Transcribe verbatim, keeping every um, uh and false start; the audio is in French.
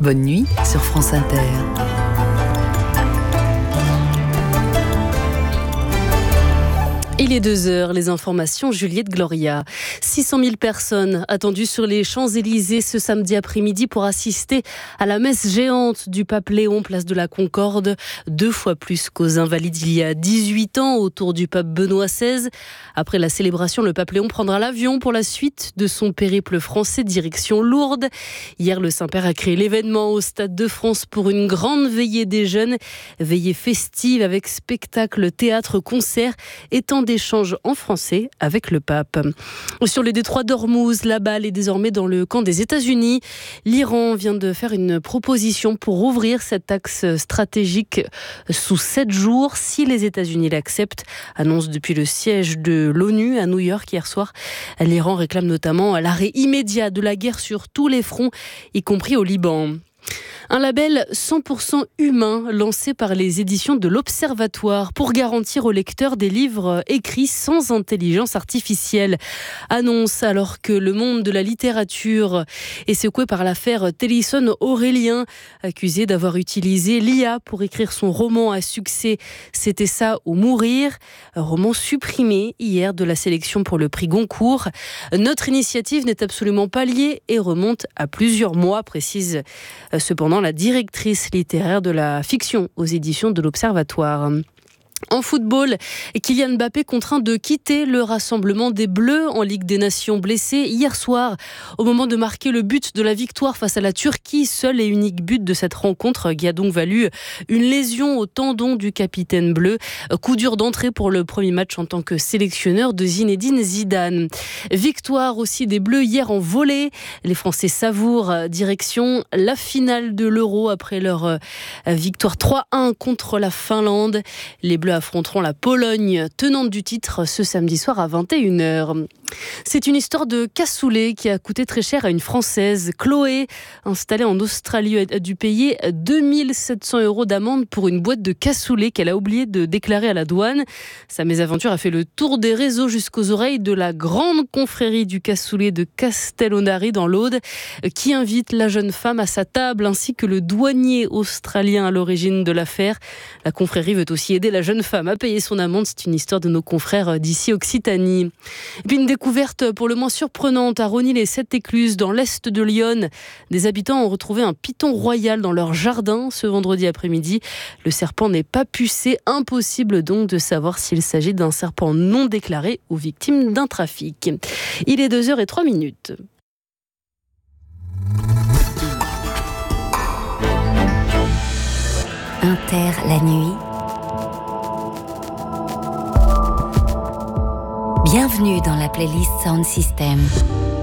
Bonne nuit sur France Inter. Il est deux heures, les informations, Juliette Gloria. six cent mille personnes attendues sur les Champs-Élysées ce samedi après-midi pour assister à la messe géante du pape Léon, place de la Concorde, deux fois plus qu'aux Invalides il y a dix-huit ans, autour du pape Benoît seize. Après la célébration, le pape Léon prendra l'avion pour la suite de son périple français direction Lourdes. Hier, le Saint-Père a créé l'événement au Stade de France pour une grande veillée des jeunes, veillée festive avec spectacle, théâtre, concert, étant d'échanges en français avec le pape. Sur le détroit d'Ormuz, la balle est désormais dans le camp des États-Unis. L'Iran vient de faire une proposition pour ouvrir cet axe stratégique sous sept jours si les États-Unis l'acceptent. Annonce depuis le siège de l'ONU à New York hier soir. L'Iran réclame notamment l'arrêt immédiat de la guerre sur tous les fronts, y compris au Liban. Un label cent pour cent humain lancé par les éditions de l'Observatoire pour garantir aux lecteurs des livres écrits sans intelligence artificielle. Annonce alors que le monde de la littérature est secoué par l'affaire Tennyson-Aurélien, accusé d'avoir utilisé l'I A pour écrire son roman à succès C'était ça ou mourir, un roman supprimé hier de la sélection pour le prix Goncourt. Notre initiative n'est absolument pas liée et remonte à plusieurs mois, précise cependant la directrice littéraire de la fiction aux éditions de l'Observatoire. En football, Kylian Mbappé contraint de quitter le rassemblement des Bleus en Ligue des Nations, blessé hier soir au moment de marquer le but de la victoire face à la Turquie, seul et unique but de cette rencontre qui a donc valu une lésion au tendon du capitaine bleu. Coup dur d'entrée pour le premier match en tant que sélectionneur de Zinedine Zidane. Victoire aussi des Bleus hier en volley. Les Français savourent direction la finale de l'Euro après leur victoire trois un contre la Finlande. Les Bleus affronteront la Pologne, tenante du titre, ce samedi soir à vingt et une heures. C'est une histoire de cassoulet qui a coûté très cher à une Française. Chloé, installée en Australie, a dû payer deux mille sept cents euros d'amende pour une boîte de cassoulet qu'elle a oublié de déclarer à la douane. Sa mésaventure a fait le tour des réseaux jusqu'aux oreilles de la grande confrérie du cassoulet de Castellonari dans l'Aude, qui invite la jeune femme à sa table, ainsi que le douanier australien à l'origine de l'affaire. La confrérie veut aussi aider la jeune femme à payer son amende. C'est une histoire de nos confrères d'ici Occitanie. Et puis une découverte pour le moins surprenante à Rosny-les-Sept-Écluses, dans l'est de Lyon. Des habitants ont retrouvé un python royal dans leur jardin ce vendredi après-midi. Le serpent n'est pas pucé, impossible donc de savoir s'il s'agit d'un serpent non déclaré ou victime d'un trafic. Il est deux heures et trois minutes. Inter la nuit. Bienvenue dans la playlist Sound System.